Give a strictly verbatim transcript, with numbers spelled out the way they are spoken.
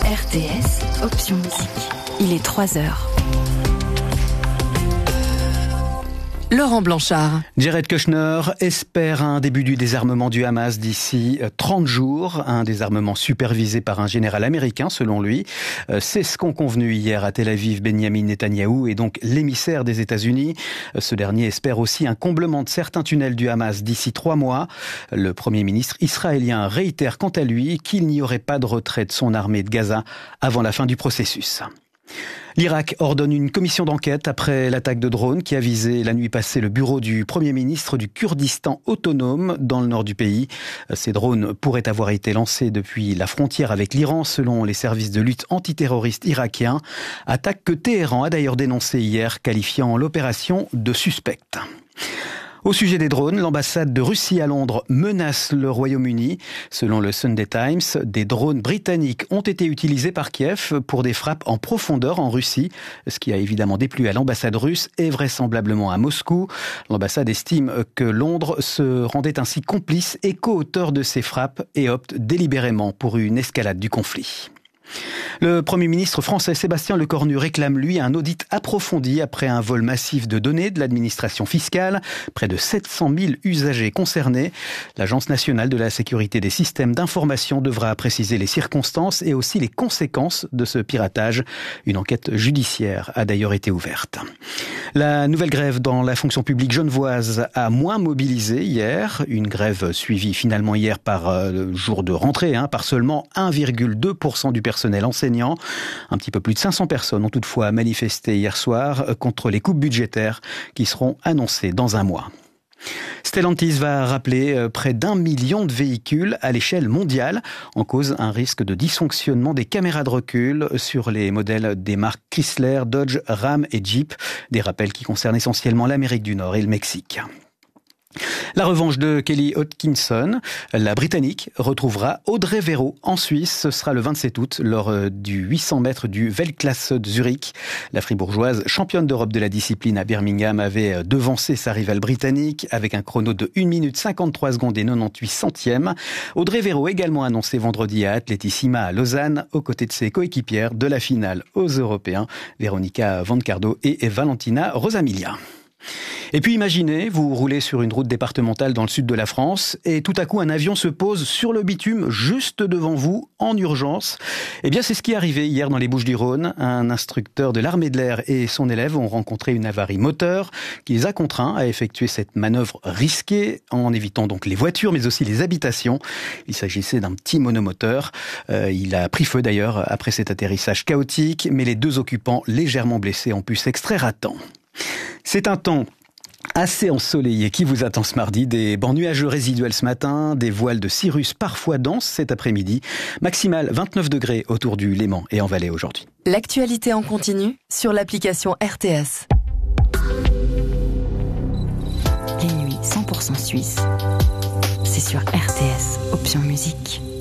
R T S, option musique. Il est trois heures. Laurent Blanchard. Jared Kushner espère un début du désarmement du Hamas d'ici trente jours, un désarmement supervisé par un général américain selon lui. C'est ce qu'ont convenu hier à Tel Aviv Benjamin Netanyahou et donc l'émissaire des États-Unis. Ce dernier espère aussi un comblement de certains tunnels du Hamas d'ici trois mois. Le Premier ministre israélien réitère quant à lui qu'il n'y aurait pas de retrait de son armée de Gaza avant la fin du processus. L'Irak ordonne une commission d'enquête après l'attaque de drone qui a visé la nuit passée le bureau du Premier ministre du Kurdistan autonome dans le nord du pays. Ces drones pourraient avoir été lancés depuis la frontière avec l'Iran selon les services de lutte antiterroriste irakiens. Attaque que Téhéran a d'ailleurs dénoncée hier, qualifiant l'opération de suspecte. Au sujet des drones, l'ambassade de Russie à Londres menace le Royaume-Uni. Selon le Sunday Times, des drones britanniques ont été utilisés par Kiev pour des frappes en profondeur en Russie, ce qui a évidemment déplu à l'ambassade russe et vraisemblablement à Moscou. L'ambassade estime que Londres se rendait ainsi complice et co-auteur de ces frappes et opte délibérément pour une escalade du conflit. Le Premier ministre français Sébastien Lecornu réclame, lui, un audit approfondi après un vol massif de données de l'administration fiscale. Près de sept cent mille usagers concernés. L'Agence nationale de la sécurité des systèmes d'information devra préciser les circonstances et aussi les conséquences de ce piratage. Une enquête judiciaire a d'ailleurs été ouverte. La nouvelle grève dans la fonction publique genevoise a moins mobilisé hier. Une grève suivie finalement hier par euh, le jour de rentrée, hein, par seulement un virgule deux pour cent du personnel enseignant. Un petit peu plus de cinq cents personnes ont toutefois manifesté hier soir contre les coupes budgétaires qui seront annoncées dans un mois. Stellantis va rappeler près d'un million de véhicules à l'échelle mondiale. En cause, un risque de dysfonctionnement des caméras de recul sur les modèles des marques Chrysler, Dodge, Ram et Jeep. Des rappels qui concernent essentiellement l'Amérique du Nord et le Mexique. La revanche de Kelly Hodgkinson, la Britannique retrouvera Audrey Véro en Suisse. Ce sera le vingt-sept août lors du huit cents mètres du Weltklasse de Zurich. La Fribourgeoise, championne d'Europe de la discipline à Birmingham, avait devancé sa rivale britannique avec un chrono de une minute cinquante-trois secondes et quatre-vingt-dix-huit centièmes. Audrey Véro également annoncé vendredi à Atletissima à Lausanne, aux côtés de ses coéquipières de la finale aux Européens, Veronica Vancardo et Valentina Rosamilia. Et puis imaginez, vous roulez sur une route départementale dans le sud de la France et tout à coup un avion se pose sur le bitume juste devant vous en urgence. Eh bien c'est ce qui est arrivé hier dans les Bouches-du-Rhône. Un instructeur de l'armée de l'air et son élève ont rencontré une avarie moteur qui les a contraints à effectuer cette manœuvre risquée en évitant donc les voitures mais aussi les habitations. Il s'agissait d'un petit monomoteur. Euh, il a pris feu d'ailleurs après cet atterrissage chaotique, mais les deux occupants légèrement blessés ont pu s'extraire à temps. C'est un temps assez ensoleillé qui vous attend ce mardi, des bancs nuageux résiduels ce matin, des voiles de cirrus parfois denses cet après-midi, maximal vingt-neuf degrés autour du Léman et en Valais aujourd'hui. L'actualité en continu sur l'application R T S. Les nuits cent pour cent suisses, c'est sur R T S, option musique.